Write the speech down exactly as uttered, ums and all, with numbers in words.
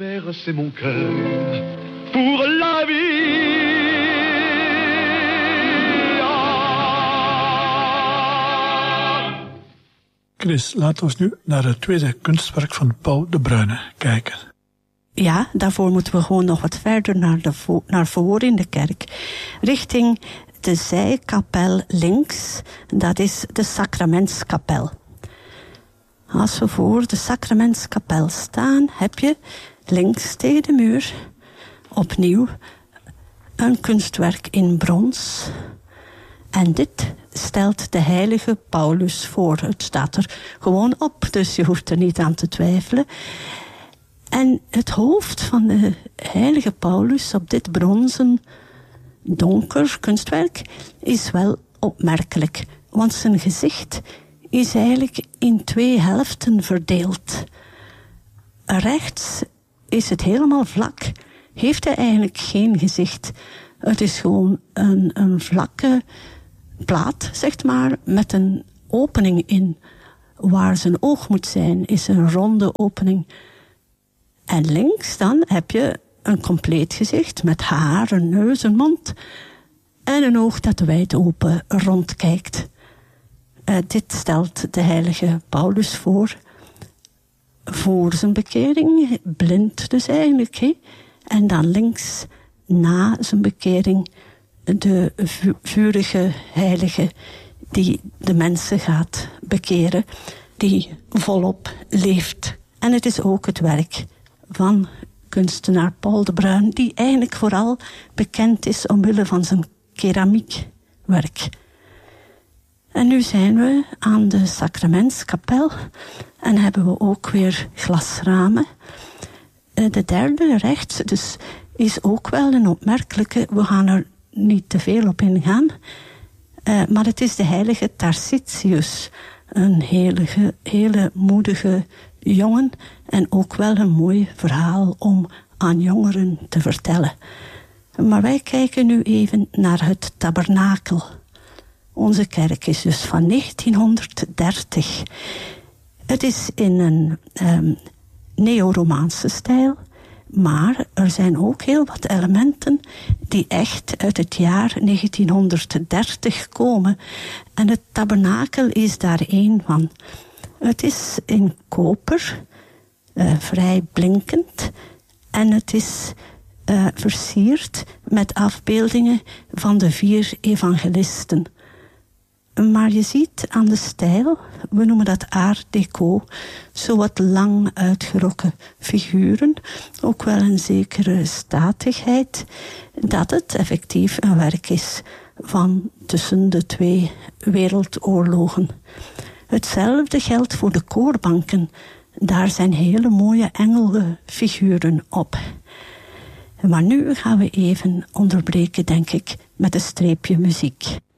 Bercez mon cœur pour la vie. Chris, laten we nu naar het tweede kunstwerk van Paul de Bruyne kijken. Ja, daarvoor moeten we gewoon nog wat verder naar, de vo- naar voren in de kerk. Richting de zijkapel links, dat is de Sacramentskapel. Als we voor de Sacramentskapel staan, heb je links tegen de muur opnieuw een kunstwerk in brons. En dit stelt de heilige Paulus voor. Het staat er gewoon op, dus je hoeft er niet aan te twijfelen. En het hoofd van de heilige Paulus op dit bronzen donker kunstwerk is wel opmerkelijk. Want zijn gezicht is eigenlijk in twee helften verdeeld. Rechts is het helemaal vlak. Heeft hij eigenlijk geen gezicht. Het is gewoon een, een vlakke plaat, zeg maar, met een opening in. Waar zijn oog moet zijn, is een ronde opening. En links dan heb je een compleet gezicht met haar, een neus, een mond en een oog dat wijd open rondkijkt. Uh, dit stelt de heilige Paulus voor. Voor zijn bekering, blind dus eigenlijk. He? En dan links, na zijn bekering, de vu- vurige heilige die de mensen gaat bekeren, die volop leeft. En het is ook het werk van kunstenaar Paul de Bruyne, die eigenlijk vooral bekend is omwille van zijn keramiekwerk. En nu zijn we aan de Sacramentskapel en hebben we ook weer glasramen. De derde rechts dus is ook wel een opmerkelijke, we gaan er niet te veel op ingaan, uh, maar het is de heilige Tarsitius, een hele, hele moedige jongen en ook wel een mooi verhaal om aan jongeren te vertellen. Maar wij kijken nu even naar het tabernakel. Onze kerk is dus van negentienhonderddertig. Het is in een um, neo-romaanse stijl, maar er zijn ook heel wat elementen die echt uit het jaar negentienhonderddertig komen. En het tabernakel is daar één van. Het is in koper, uh, vrij blinkend, en het is uh, versierd met afbeeldingen van de vier evangelisten. Maar je ziet aan de stijl, we noemen dat art deco, zo wat lang uitgerokken figuren, ook wel een zekere statigheid, dat het effectief een werk is van tussen de twee wereldoorlogen. Hetzelfde geldt voor de koorbanken. Daar zijn hele mooie engelfiguren op. Maar nu gaan we even onderbreken, denk ik, met een streepje muziek.